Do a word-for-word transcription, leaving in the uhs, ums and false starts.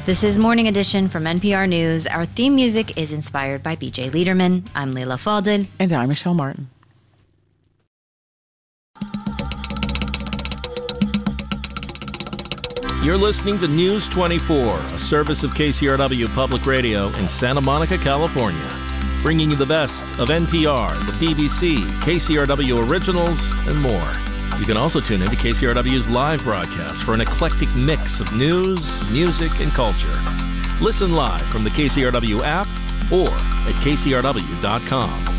This is Morning Edition from N P R News. Our theme music is inspired by B J Liederman. I'm Leila Fadel. And I'm Michelle Martin. You're listening to News twenty-four, a service of K C R W Public Radio in Santa Monica, California, bringing you the best of N P R, the B B C, K C R W Originals, and more. You can also tune in to K C R W's live broadcast for an eclectic mix of news, music, and culture. Listen live from the K C R W app or at K C R W dot com.